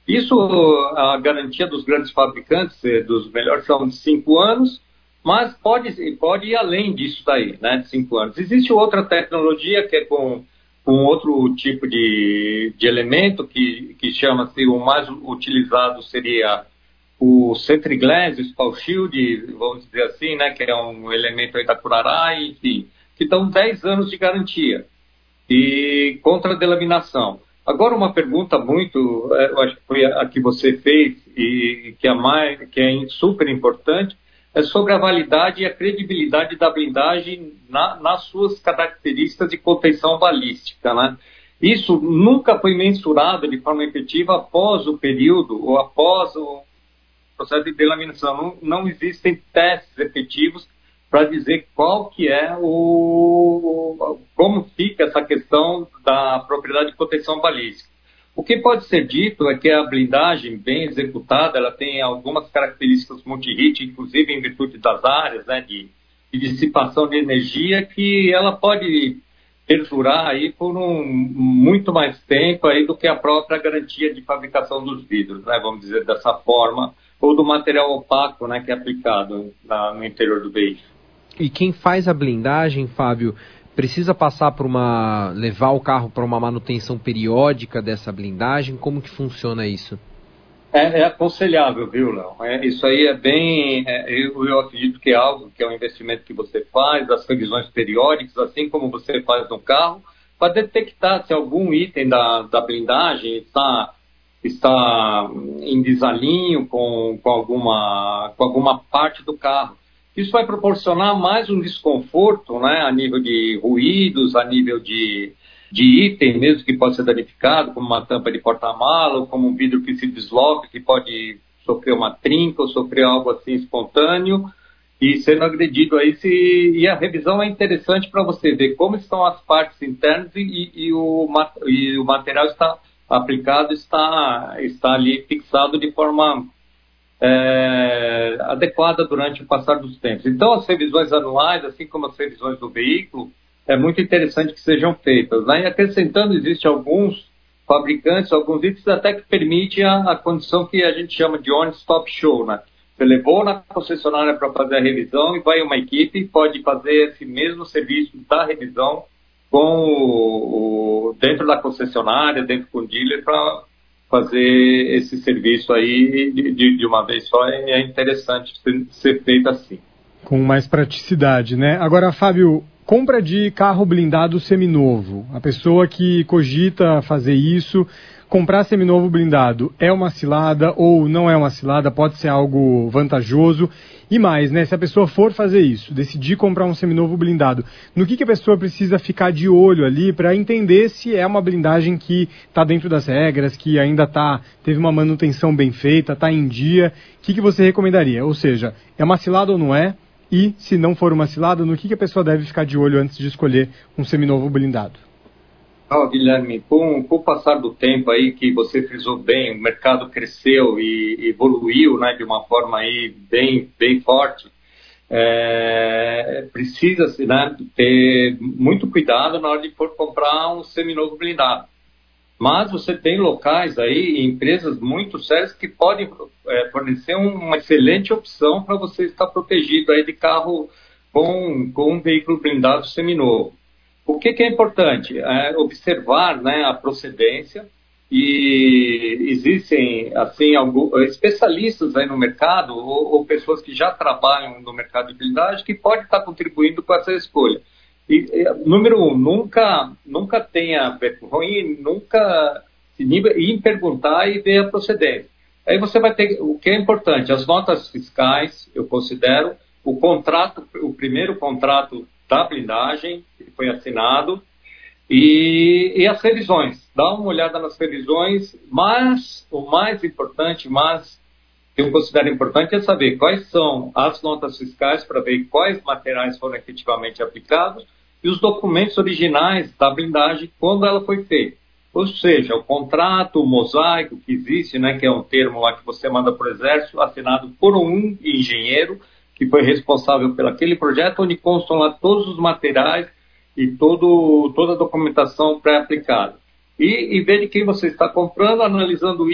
Isso, a garantia dos grandes fabricantes, dos melhores, são de 5 anos, mas pode ir além disso daí, né, de 5 anos. Existe outra tecnologia que é com outro tipo de elemento que chama-se, o mais utilizado seria o Centriglass, o Spall Shield, vamos dizer assim, né, que é um elemento aí da Curaray, enfim, que dão 10 anos de garantia e contra a delaminação. Agora, uma pergunta eu acho que foi a que você fez e que é super importante, é sobre a validade e a credibilidade da blindagem nas suas características de contenção balística, né? Isso nunca foi mensurado de forma efetiva após o período ou após o processo de delaminação. Não existem testes efetivos para dizer qual que é como fica essa questão da propriedade de proteção balística. O que pode ser dito é que a blindagem bem executada, ela tem algumas características multi-hit, inclusive em virtude das áreas, né, de dissipação de energia, que ela pode perdurar aí por muito mais tempo aí do que a própria garantia de fabricação dos vidros, né, vamos dizer dessa forma, ou do material opaco, né, que é aplicado no interior do veículo. E quem faz a blindagem, Fábio, precisa passar levar o carro para uma manutenção periódica dessa blindagem? Como que funciona isso? É aconselhável, viu, Léo? Isso aí é bem... eu acredito que é algo que é um investimento que você faz, as revisões periódicas, assim como você faz no carro, para detectar se algum item da blindagem está em desalinho com alguma parte do carro. Isso vai proporcionar mais um desconforto, né, a nível de ruídos, a nível de item mesmo que pode ser danificado, como uma tampa de porta-mala, ou como um vidro que se desloca, que pode sofrer uma trinca ou sofrer algo assim espontâneo e sendo agredido aí. E a revisão é interessante para você ver como estão as partes internas e o material está aplicado, está ali fixado de forma adequada durante o passar dos tempos. Então, as revisões anuais, assim como as revisões do veículo, é muito interessante que sejam feitas, né? E acrescentando, existem alguns fabricantes, alguns itens até que permitem a condição que a gente chama de one-stop show, né? Você levou na concessionária para fazer a revisão e vai uma equipe e pode fazer esse mesmo serviço da revisão dentro da concessionária, dentro do dealer, para fazer esse serviço aí de uma vez só. É interessante ser feito assim. Com mais praticidade, né? Agora, Fábio, compra de carro blindado seminovo. A pessoa que cogita fazer isso, comprar seminovo blindado, é uma cilada ou não é uma cilada? Pode ser algo vantajoso? E mais, né? Se a pessoa for fazer isso, decidir comprar um seminovo blindado, no que a pessoa precisa ficar de olho ali para entender se é uma blindagem que está dentro das regras, que ainda teve uma manutenção bem feita, está em dia? O que você recomendaria? Ou seja, é uma cilada ou não é? E, se não for uma cilada, no que a pessoa deve ficar de olho antes de escolher um seminovo blindado? Guilherme, com o passar do tempo aí, que você frisou bem, o mercado cresceu e evoluiu, né, de uma forma aí bem forte, precisa-se, né, ter muito cuidado na hora de for comprar um seminovo blindado. Mas você tem locais aí, empresas muito sérias que podem fornecer uma excelente opção para você estar protegido aí de carro com um veículo blindado seminovo. O que é importante? Observar, né, a procedência, e existem assim, alguns especialistas aí no mercado ou pessoas que já trabalham no mercado de blindagem que podem estar contribuindo com essa escolha. Número 1, nunca tenha vergonha, nunca se ir perguntar e ver a procedência. Aí você vai ter, o que é importante, as notas fiscais, eu considero, o primeiro contrato da blindagem que foi assinado e as revisões. Dá uma olhada nas revisões, mas o mais importante, que eu considero importante, é saber quais são as notas fiscais para ver quais materiais foram efetivamente aplicados e os documentos originais da blindagem quando ela foi feita. Ou seja, o contrato, o mosaico que existe, né, que é um termo lá que você manda para o Exército, assinado por um engenheiro que foi responsável por aquele projeto, onde constam lá todos os materiais e toda a documentação pré-aplicada. E ver de quem você está comprando, analisando